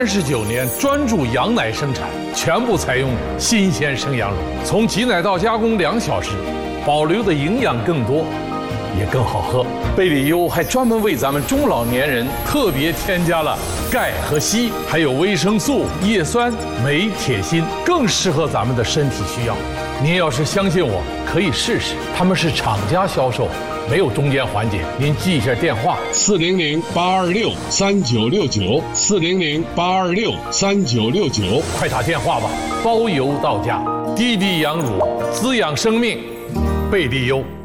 39年专注羊奶生产，全部采用新鲜生羊乳，从挤奶到加工2小时，保留的营养更多，也更好喝。贝里优还专门为咱们中老年人特别添加了钙和硒，还有维生素、叶酸、镁、铁、锌，更适合咱们的身体需要。您要是相信我，可以试试，他们是厂家销售，没有中间环节。您记一下电话：400-826-3969，400-826-3969，快打电话吧，包邮到家。滴滴羊乳，滋养生命，贝利优。